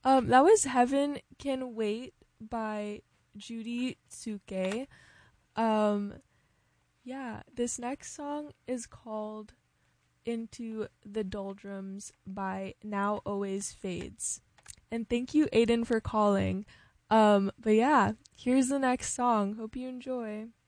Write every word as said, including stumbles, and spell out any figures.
Um, that was Heaven Can Wait by Judy Tsuke. Um, yeah, this next song is called Into the Doldrums by Now Always Fades. And thank you, Aiden, for calling. Um, but yeah, here's the next song. Hope you enjoy.